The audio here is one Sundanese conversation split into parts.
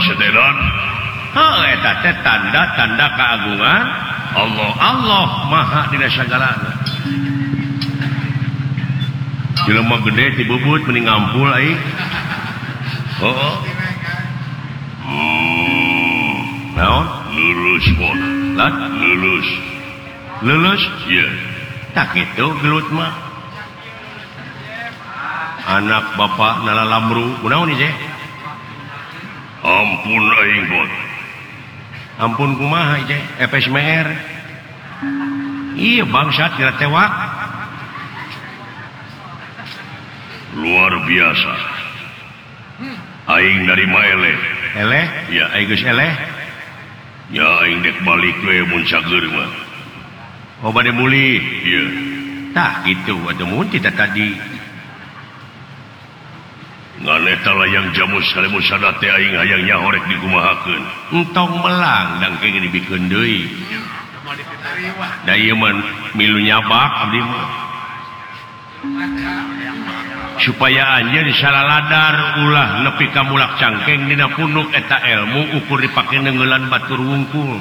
setelan eta teh tanda-tanda keagungan Allah maha dina sagalana. Jelema gede ti bubut mending ngampul aing. Heeh. Naon? Lulus pot. Lat Lulus. lulus? Iya. Tak kitu gelut mah. Anak bapak nalalamru, kunaon ieu teh? Ampun aing pot. Ampun kumaha ieu teh? FSMR. Iya bangsat kira tewak. Luar biasa. Aing dari Maele. Eleh? Ya. Aing geus eleh. Ya aing dek balik we mun cager mah. Oh bade muli. Iya. Tah kitu atuh mun kita tadi. Ngan eta layang jamu salemun sadate aing hayang nyahorek dikumahakeun. Entong melang dang kenging dibikeun deui. Da ieu mah milu nyabak abdi mah. Supaya anjeun salaladar ulah nepi ka mulak cangkeng dina punduk eta ilmu ukur dipake neungeulan batur wungkul.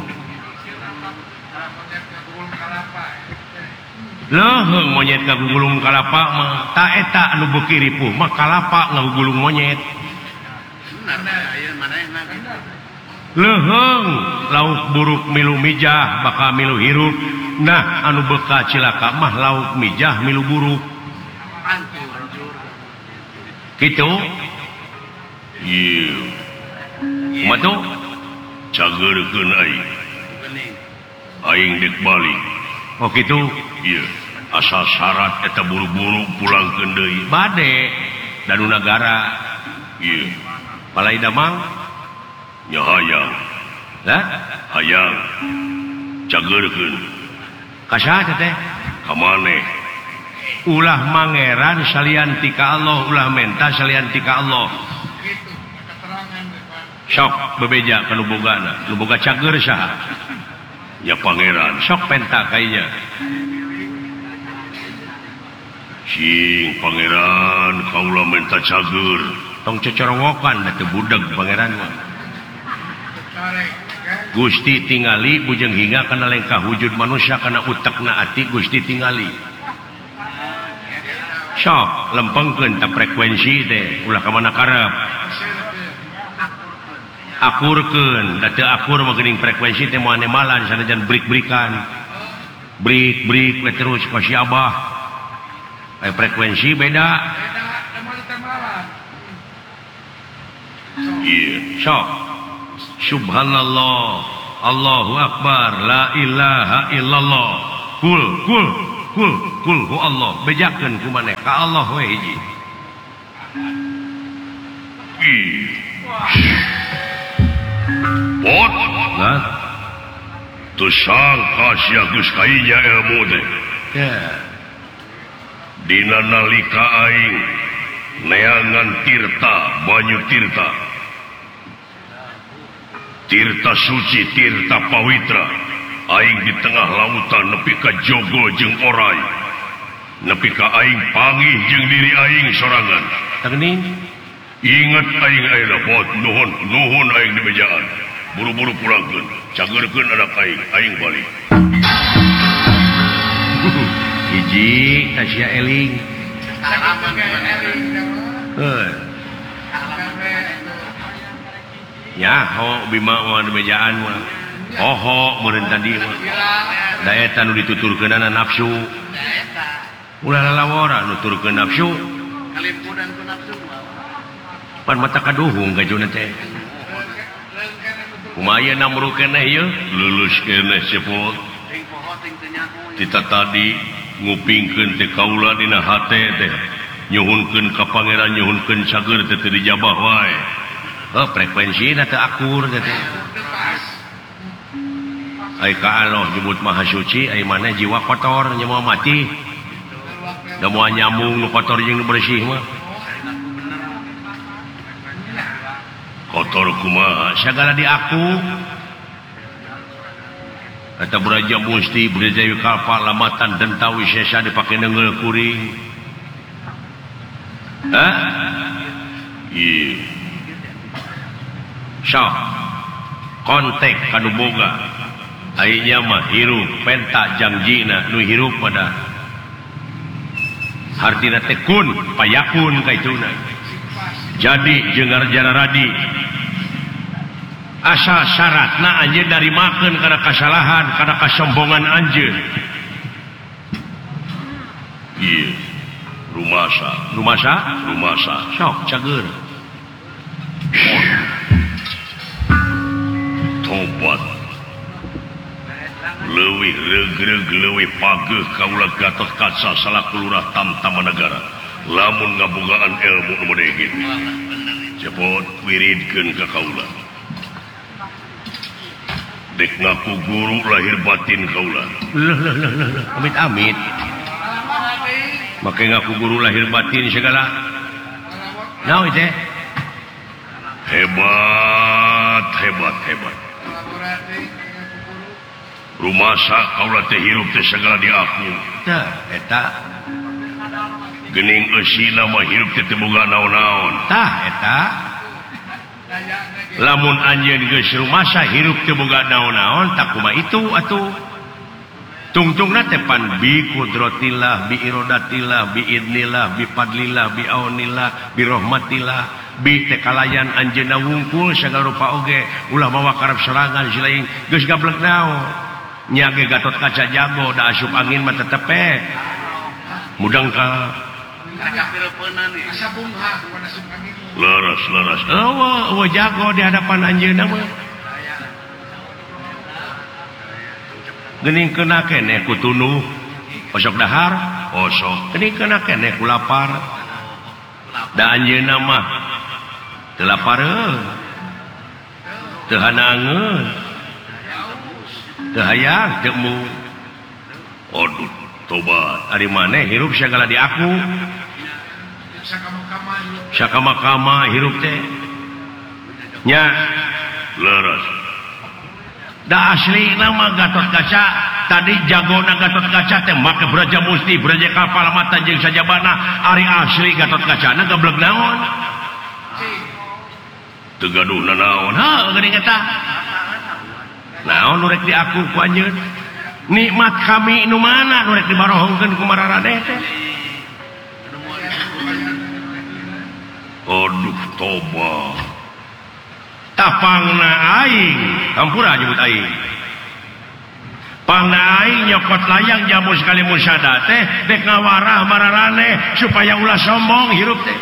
Leuheung monyet ngagugulung kalapa mah ta eta anu beuki ripuh mah kalapa ngagugulung monyet. Leuheung lauk buruk milu mijah bakal milu hirup. Nah anu beuka cilaka mah lauk mijah milu buruk. Gitu. Iya. Kumaha tuh? Cagerkeun aing. Aing dek balik. Oh gitu. Iya. Asal syarat eta buru-buru pulangkeun deui. Bade danu nagara. Iya. Balai damang. Nya hayang. Lah, Hayang. Cagerkeun. kasaha teh? Ka maneh? Ulah mangeran salian ti ka Allah, ulah menta salian ti ka Allah. Sok bebeja ka nu bogana, nu boga cager saha? Ya pangeran. Sok penta kainya. Sing pangeran kaula menta cager. Tong cocorowokan da teu budeg pangeran mah. Gusti tingali bujeng hingga kana lengkah wujud manusia kana utekna ati Gusti tingali. Sok lempengkeun ta frekuensi teh ulah ka mana karep. Akurkeun da teu akur mah geuning frekuensi teh moal nemalan sanajan brik-brikan. Brik-brik we terus ka si Abah. Frekuensi beda. Iya. Sok subhanallah Allahu akbar la ilaha illallah kul hu Allah bejakeun ku maneh ka Allah we hiji. Pot. Nah, Tu sangka sia geus kainya ilmu teh. ya. Dina nalika aing neangan tirta banyu tirta. Tirta suci, tirta pawitra. Aing di tengah lautan nepi ka jogo jeung orai. Nepi ka aing panggih jeung diri aing sorangan. Tageuning Ingat aing ayeuna pot nuhun aing di mejaan. Buru-buru pulangkeun, cagerkeun anak aing balik. hiji ka sia eling. Ya, ho bima mah di mejaan mah. Hoho meureun tadi mah. Da eta nu dituturkeunana nafsu. Ulah lalawara nuturkeun nafsu. Kalimpudan ku nafsu. Pan mata kaduhung gajuna teh. Kumaha namru keneh ieu? Lulus keneh sepot. Ting poho ting teu nyaho. Kita tadi ngupingkeun teh kaula dina hate teh. Nyuhunkeun ka pangeran nyuhunkeun cager teh teu dijabah wae. Oh, frekuensina teu akur teh. Ai ka Allah nyebut maha suci, ai mana jiwa kotor nya moal mati. Da moal nyambung nu kotor jeung nu bersih mah. Kotor kumaha? Sagala di aku. Kata Braja Musti, Braja Yukalpa, Lamatan, Dentawi, Sesa dipake neungeul kuring. Hah? Iya. sok kontek kanu boga ayeuna mah hirup penta jangjina nu hirup pada artina teh kun payakun kaituna jadi jeung ngarjana radi asal syaratna anjeun dari makan karena kesalahan karena kesombongan anjeun iya rumasa sok cager tobat leuwih regreg leuwih pageuh kaula Gatot Kaca salaku lurah Tamtamanagara lamun ngabogaan ilmu nu model kitu cepot wiridkeun ka kaula dek ngaku guru lahir batin kaula amit make ngaku guru lahir batin segala naon teh hebat rumasa kaula teh hirup teh segala di aku teh eta geuning eusina mah hirup teh teu boga naon-naon tah eta lamun anjeun geus rumasa hirup teu boga naon-naon tak kumaha itu atuh tungtungna teh pan bi qudratillah bi iradatillah bi idnillah bi fadlillah bi aunillah bi rahmatillah bi teh kalayan anjeunna wungkul sagala rupa oge ulah mawa karep serangan silaing geus gablek naon nya ge Gatot Kaca jago da asup angin mah tetep mudang ka leres eueuh jago di hadapan anjeunna mah geuning keuna keneh ku tunuh osok dahar osok geuning keuna keneh ku lapar da anjeunna mah teu lapareun teu hanaangeun teu hayang teu mu aduh tobat ari maneh hirup sagala di aku sakama-kama hirup teh nya leres da asli nama Gatot Kaca tadi jagona Gatot Kaca teh make Braja Musti Braja Kapal Mata jeung sajabana ari asli Gatot Kaca na gablek naon teu gaduh nanaon geuning eta naon nu rek di aku ku anjeun nikmat kami nu mana nu rek dibarohongkeun ku Mararadeh teh aduh tobat tapangna aing hampura nyebut aing pangna aing nyokot layang jamu sekali musyada teh dek ngawarah Mararaneh supaya ulah sombong hirup teh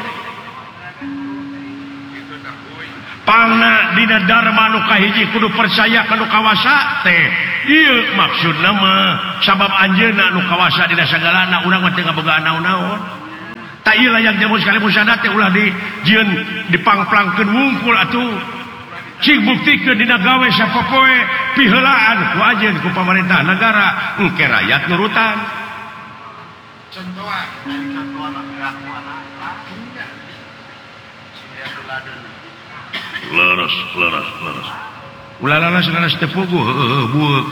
pangna dina dharma nu kahiji kudu percaya ka nu kawasa teh ieu maksudna mah sabab anjeunna nu kawasa dina sagalana urang mah teu ngabogaan naon-naon ta ieu layang jamu sekali musyada teh ulah dijieun dipangplangkeun wungkul atuh cing buktikeun dina gawe sapopoe piheulaan ku anjeun ku pamarentah negara engke rakyat nurutan contohan leres ulah sanes teu puguh bueuk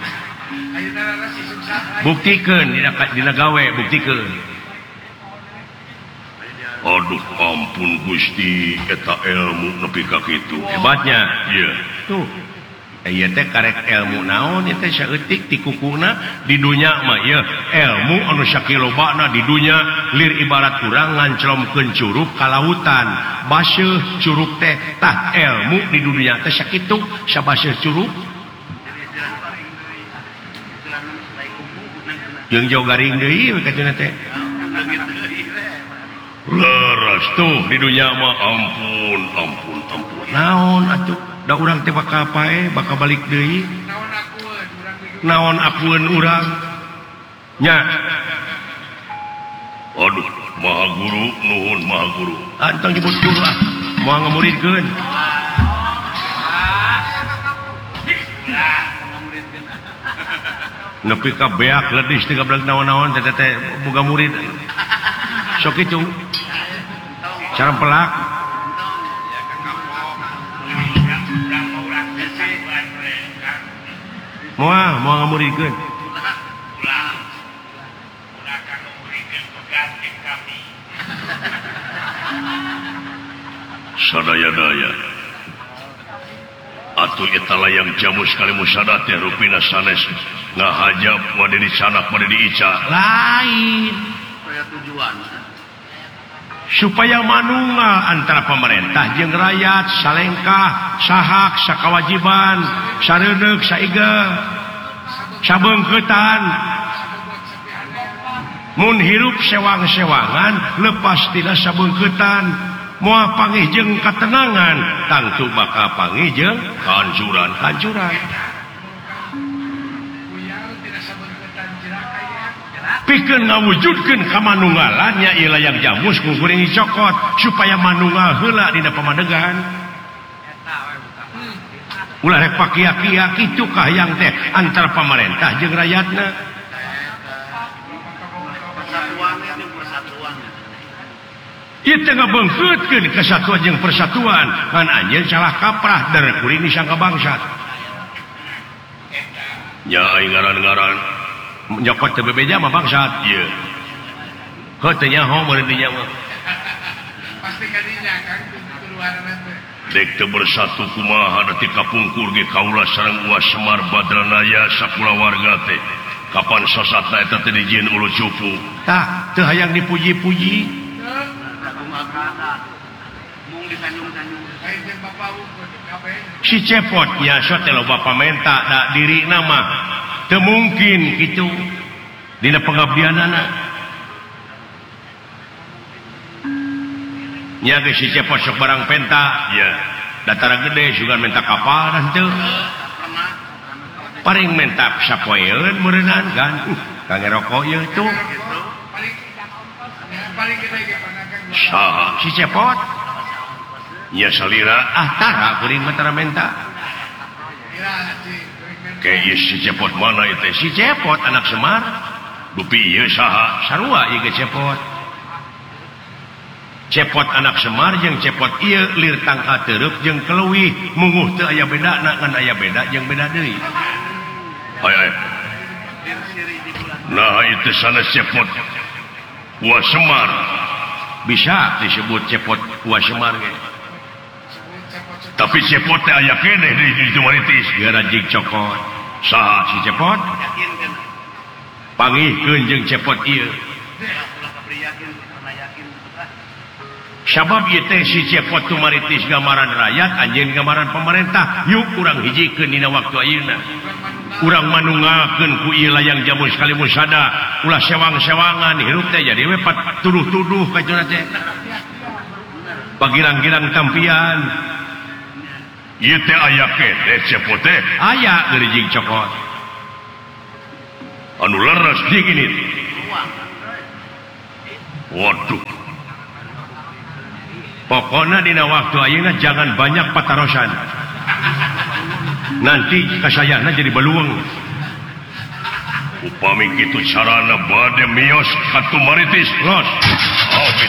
buktikeun dina gawe buktikeun aduh ampun Gusti eta ilmu nepi ka kitu hebatnya iya tuh ieu teh karek ilmu naon ieu teh saeutik ti kukuna di dunya mah ieu ilmu anu sakilobana di dunya lir ibarat urang nganclomkeun curug ka lautan baseuh curug teh tah ilmu di dunia teh sakitu sabaseuh curug jeung jauh garing deui katuna teh leres tuh di dunia mah ampun naon atuh da urang teh bakal pae bakal balik deui naon akueun urang nya aduh maha guru nuhun maha guru antang nyebut guru ah moal ngamuridkeun nepi ka beak ledis 13 naon-naon teh boga murid sok itu cara pelak moal ngamuridkeun sadaya-daya atuh eta layang jamus kali musada teh rupina sanes ngahajab wade di sanak wade di ica lain Supaya tujuan. supaya manunggal antara pemerintah jeung rakyat salengkah sahak sakawajiban sareudeg saiga sabeungkeutan mun hirup sewang-sewangan lepas tina sabeungkeutan moal panggih jeung katenangan tangtu bakal panggih jeung kancuran pikeun ngawujudkeun kamanunggalan nya ieu layang jamus ku kuring dicokot supaya manunggal heula dina pamadegan ulah rek pakia-kia kitu kahayang teh antara pemerintah jeung rakyatna Persatuannya itu persatuannya. ieu teh ngabeungkeutkeun kesatuan jeung persatuan ngan anjeun salah kaprah dar kuring disangka bangsat nya aing ngaran-ngaran nyokot teu bebeja mah bangsat ieu heuh teu nyaho meureun dinya mah Pasti kadinya kan keluaran teh. dek teu bersatu kumaha da ti kapungkur ge kaula sareng Uas Semar Badranaya sakula warga teh kapan sosatna eta teh dijieun ulu cupu tah teu hayang dipuji-puji Mung disanjung-sanjung. Aing jeung Bapak Unggul kabeh. si cepot nya so teh loba pamenta da dirina mah teu mungkin kitu dina pengabdianana nya ge si cepot sok barang penta ya datara gede juga minta kapal dan teu paling minta sapoeun meureunan kan kangge rokok ieu tuh Paling kita ge panakan. saha si cepot nya salira tara kuring mah tara minta Ira si ke ieu si cepot mana ieu teh si cepot anak Semar dupi ieu saha sarua ieu ge cepot cepot anak Semar jeung cepot ieu lir tangka teureuk jeung keleuwih munguh teu aya bedana ngan aya beda jeung beda deui ay siri di bulan. nah itu sanes cepot Uas Semar bisa disebut cepot Uas Semar ge tapi cepot teh aya keneh di Tumaritis gara jig cokot saha si cepot Yakin kan? pangihkeun jeung cepot ieu Ulah kabri yakin, pernah yakin. sabab ieu teh si cepot Tumaritis gambaran rakyat anjeun gambaran pemerintah yuk urang hijikeun dina waktu ayeuna urang manunggalkeun ku ieu layang jamus kali musada ulah sewang-sewangan hirup teh jadi we pat tuduh-tuduh kacuna teh pagirang-girang tampian ieu teh aya keneh cepot teh aya geurjing cokot anu leres jeung ini waduh pokona dina waktu ayeuna jangan banyak patarosan nanti kasayana jadi balueng upami kitu carana bade mios ka Tumaritis los